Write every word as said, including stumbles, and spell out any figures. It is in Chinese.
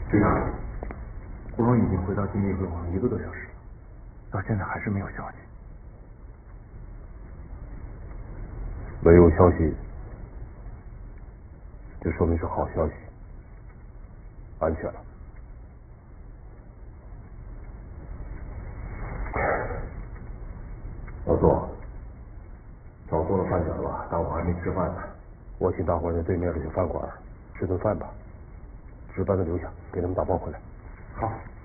局长，胡荣已经回到金密会网一个多小时了，到现在还是没有消息。 没有消息，这说明是好消息，安全了。老左，找错了饭点了吧？大伙还没吃饭呢。我请大伙在对面的小饭馆吃顿饭吧。值班的留下，给他们打包回来。 好。